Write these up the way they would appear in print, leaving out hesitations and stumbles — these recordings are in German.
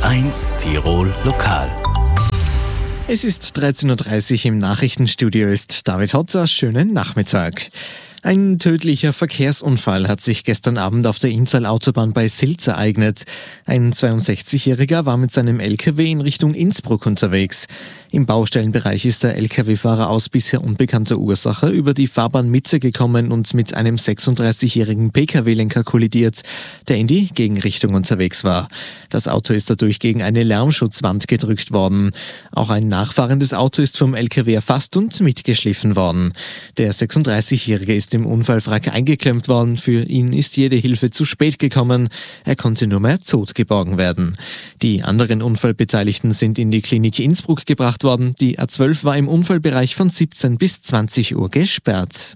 U1 Tirol Lokal. Es ist 13.30 Uhr, im Nachrichtenstudio ist David Hotzer. Schönen Nachmittag. Ein tödlicher Verkehrsunfall hat sich gestern Abend auf der Inntal-Autobahn bei Silz ereignet. Ein 62-Jähriger war mit seinem LKW in Richtung Innsbruck unterwegs. Im Baustellenbereich ist der LKW-Fahrer aus bisher unbekannter Ursache über die Fahrbahnmitte gekommen und mit einem 36-jährigen Pkw-Lenker kollidiert, der in die Gegenrichtung unterwegs war. Das Auto ist dadurch gegen eine Lärmschutzwand gedrückt worden. Auch ein nachfahrendes Auto ist vom LKW erfasst und mitgeschliffen worden. Der 36-jährige ist im Unfallwrack eingeklemmt worden. Für ihn ist jede Hilfe zu spät gekommen. Er konnte nur mehr tot geborgen werden. Die anderen Unfallbeteiligten sind in die Klinik Innsbruck gebracht worden. Die A12 war im Unfallbereich von 17 bis 20 Uhr gesperrt.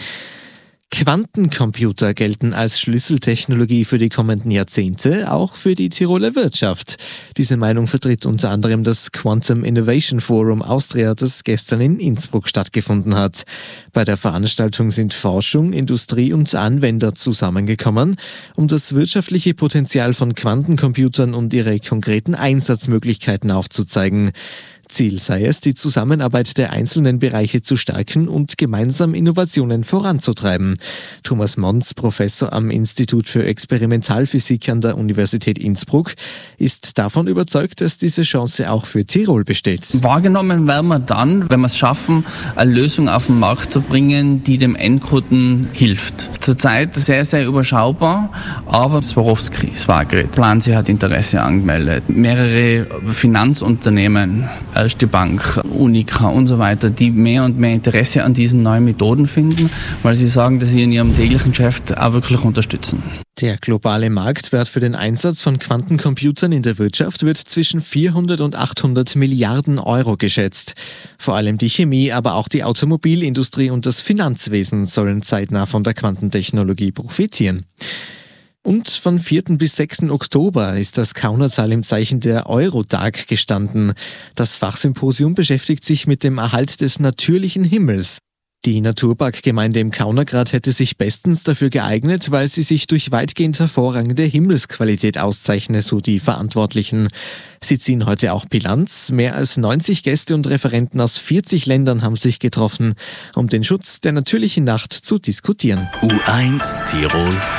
Quantencomputer gelten als Schlüsseltechnologie für die kommenden Jahrzehnte, auch für die Tiroler Wirtschaft. Diese Meinung vertritt unter anderem das Quantum Innovation Forum Austria, das gestern in Innsbruck stattgefunden hat. Bei der Veranstaltung sind Forschung, Industrie und Anwender zusammengekommen, um das wirtschaftliche Potenzial von Quantencomputern und ihre konkreten Einsatzmöglichkeiten aufzuzeigen. Ziel sei es, die Zusammenarbeit der einzelnen Bereiche zu stärken und gemeinsam Innovationen voranzutreiben. Thomas Mons, Professor am Institut für Experimentalphysik an der Universität Innsbruck, ist davon überzeugt, dass diese Chance auch für Tirol besteht. Wahrgenommen werden wir dann, wenn wir es schaffen, eine Lösung auf den Markt zu bringen, die dem Endkunden hilft. Zurzeit sehr, sehr überschaubar, aber Swarovski, Swagrid, Plansi hat Interesse angemeldet. Mehrere Finanzunternehmen, Erste Bank, Unica und so weiter, die mehr und mehr Interesse an diesen neuen Methoden finden, weil sie sagen, dass sie in ihrem täglichen Geschäft auch wirklich unterstützen. Der globale Marktwert für den Einsatz von Quantencomputern in der Wirtschaft wird zwischen 400 und 800 Milliarden Euro geschätzt. Vor allem die Chemie, aber auch die Automobilindustrie und das Finanzwesen sollen zeitnah von der Quantentechnologie profitieren. Und von 4. bis 6. Oktober ist das Kaunertal im Zeichen der Eurotag gestanden. Das Fachsymposium beschäftigt sich mit dem Erhalt des natürlichen Himmels. Die Naturparkgemeinde im Kaunergrat hätte sich bestens dafür geeignet, weil sie sich durch weitgehend hervorragende Himmelsqualität auszeichne, so die Verantwortlichen. Sie ziehen heute auch Bilanz. Mehr als 90 Gäste und Referenten aus 40 Ländern haben sich getroffen, um den Schutz der natürlichen Nacht zu diskutieren. U1 Tirol